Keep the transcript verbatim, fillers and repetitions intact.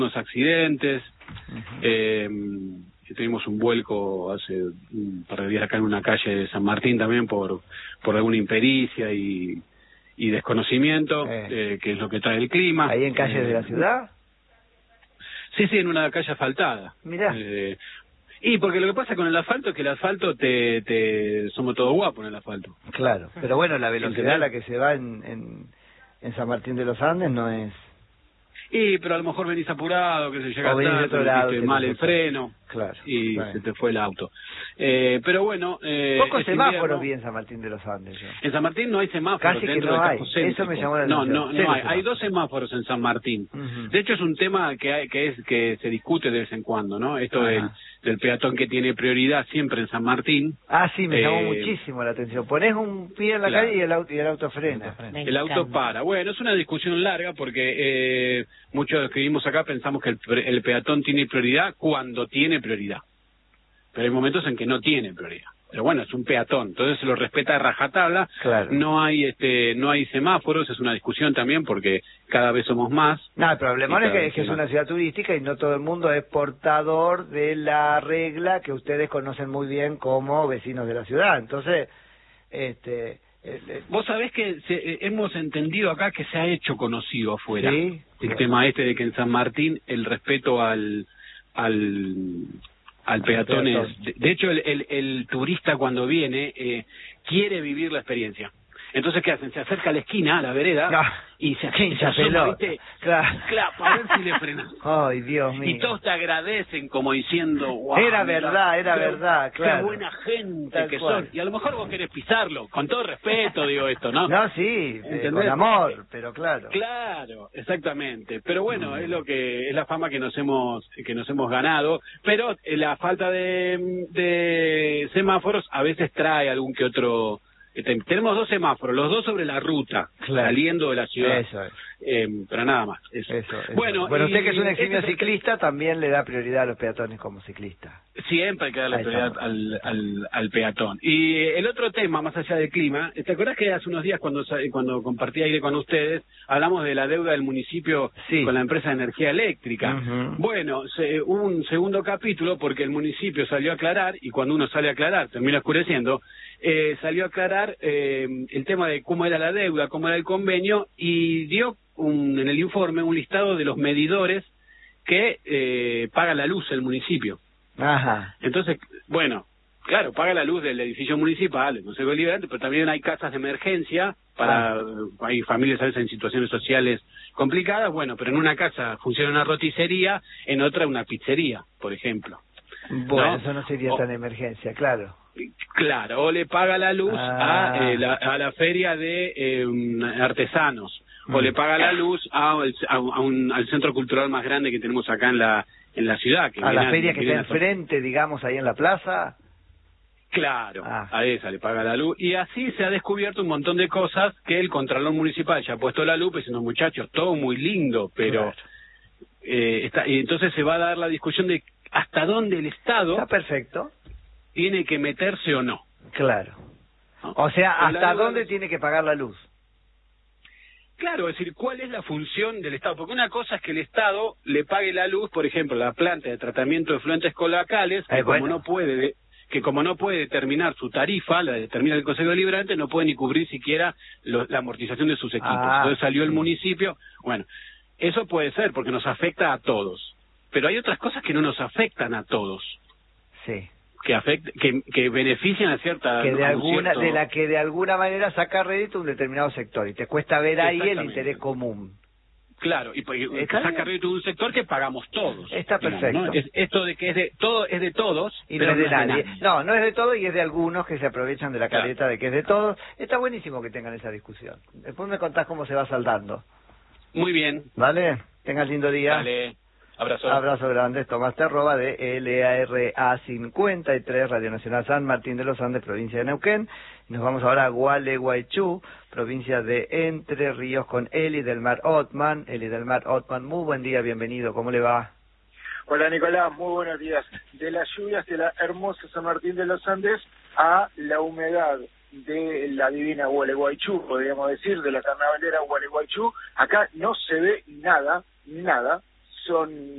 unos accidentes, uh-huh. eh, tuvimos un vuelco hace un par de días acá en una calle de San Martín también por por alguna impericia y, y desconocimiento, eh. Eh, que es lo que trae el clima. ¿Ahí en calles eh, de la ciudad? Sí, sí, en una calle asfaltada. Mirá. Eh, y porque lo que pasa con el asfalto es que el asfalto te, te somos todos guapos en el asfalto. Claro, pero bueno, la velocidad a la que se va en, en, en San Martín de los Andes no es... Y, pero a lo mejor venís apurado, que se llega tarde, mal el freno, claro, y claro. se te fue el auto. Eh, pero bueno... Eh, Pocos semáforos vi en San Martín de los Andes. Yo. En San Martín no hay semáforos. Casi que no hay, eso me llamó la no, atención. No, no, no hay, hay dos semáforos en San Martín. Uh-huh. De hecho es un tema que hay, que es que se discute de vez en cuando, ¿no? Esto del, del peatón que tiene prioridad siempre en San Martín. Ah, sí, me eh, llamó muchísimo la atención. Ponés un pie en la claro. calle y el auto, y el auto frena. El auto para. Bueno, es una discusión larga porque eh, muchos de los que vivimos acá pensamos que el, el peatón tiene prioridad cuando tiene prioridad. Pero hay momentos en que no tiene prioridad. Pero bueno, es un peatón, entonces se lo respeta a rajatabla. Claro. No hay este, no hay semáforos, es una discusión también porque cada vez somos más. No, el problema es que, es que es una ciudad turística y no todo el mundo es portador de la regla que ustedes conocen muy bien como vecinos de la ciudad. Entonces, este... Vos sabés que se, eh, hemos entendido acá que se ha hecho conocido afuera. ¿Sí? El sí. tema este de que en San Martín el respeto al al al peatón es... De, de hecho, el, el, el turista cuando viene eh, quiere vivir la experiencia. Entonces, ¿qué hacen? Se acerca a la esquina, a la vereda, no. y se, se, se asoma, ¿viste? Claro. Claro, para ver si le frenan. Ay, Dios mío. Y todos te agradecen como diciendo, wow, era verdad, era qué, verdad, claro. Qué buena gente Tal que cual. son. Y a lo mejor vos querés pisarlo, con todo respeto digo esto, ¿no? No, sí, eh, con amor, pero claro. Claro, exactamente. Pero bueno, mm. es lo que es la fama que nos hemos que nos hemos ganado. Pero la falta de, de semáforos a veces trae algún que otro... Tenemos dos semáforos, los dos sobre la ruta, claro. saliendo de la ciudad. Eso es. Eh, pero nada más. Eso. Eso, eso. Bueno, bueno usted que es un eximio este ciclista también le da prioridad a los peatones como ciclista. Siempre hay que darle prioridad al, al, al peatón. Y el otro tema, más allá del clima, ¿te acordás que hace unos días cuando cuando compartí aire con ustedes, hablamos de la deuda del municipio sí. con la empresa de energía eléctrica? Uh-huh. Bueno, se, hubo un segundo capítulo porque el municipio salió a aclarar, y cuando uno sale a aclarar termina oscureciendo, eh, salió a aclarar eh, el tema de cómo era la deuda, cómo era el convenio, y dio un, en el informe un listado de los medidores que eh, paga la luz el municipio. Ajá. Entonces, bueno, claro, paga la luz del edificio municipal, del Consejo Deliberante, pero también hay casas de emergencia para, ah. hay familias a veces en situaciones sociales complicadas, bueno, pero en una casa funciona una roticería, en otra una pizzería, por ejemplo. Bueno, ¿no? Eso no sería o, tan emergencia, claro. Claro, o le paga la luz ah. a, eh, la, a la feria de eh, artesanos, mm. o le paga la luz a, a, a un, al centro cultural más grande que tenemos acá en la en la ciudad. Que a la feria que está enfrente, digamos, ahí en la plaza. Claro, ah. a esa le paga la luz. Y así se ha descubierto un montón de cosas que el Contralor Municipal ya ha puesto la lupa diciendo, muchachos, todo muy lindo, pero... Claro. Eh, está, y entonces se va a dar la discusión de hasta dónde el Estado... Está perfecto. Tiene que meterse o no. Claro. ¿No? O sea, ¿hasta dónde tiene que pagar la luz? Claro, es decir, ¿cuál es la función del Estado? Porque una cosa es que el Estado le pague la luz, por ejemplo, la planta de tratamiento de efluentes colacales, que eh, como bueno. no puede que como no puede determinar su tarifa, la determina el Consejo Deliberante, no puede ni cubrir siquiera lo, la amortización de sus equipos. Ah, Entonces salió el municipio. Bueno, eso puede ser porque nos afecta a todos. Pero hay otras cosas que no nos afectan a todos. Sí. que afecte, que, que benefician a cierta que de alguna cierto... de la que de alguna manera saca rédito un determinado sector y te cuesta ver ahí el interés común. Claro, y pues, saca rédito de un sector que pagamos todos. Está perfecto. Digamos, ¿no? Es, esto de que es de todo es de todos y no es de, no nadie. de nadie. No, no es de todos y es de algunos que se aprovechan de la careta claro. de que es de todos. Está buenísimo que tengan esa discusión. Después me contás cómo se va saldando. Muy bien. Vale, tengas lindo día. Vale. Abrazo. Abrazo grande, Tomás Terroba de L A R A cincuenta y tres, Radio Nacional San Martín de los Andes, provincia de Neuquén. Nos vamos ahora a Gualeguaychú, provincia de Entre Ríos, con Eli del Mar Otman. Eli del Mar Otman, muy buen día, bienvenido, ¿cómo le va? Hola Nicolás, muy buenos días. De las lluvias de la hermosa San Martín de los Andes a la humedad de la divina Gualeguaychú, podríamos decir, de la carnavalera Gualeguaychú, acá no se ve nada, nada, son